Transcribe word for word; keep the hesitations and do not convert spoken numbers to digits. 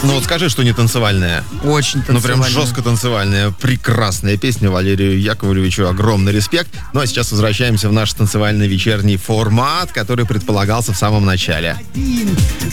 Ну вот скажи, что не танцевальная. Очень Ну танцевальная. прям жестко танцевальная. Прекрасная песня. Валерию Яковлевичу огромный респект. Ну а сейчас возвращаемся в наш танцевальный вечерний формат, который предполагался в самом начале.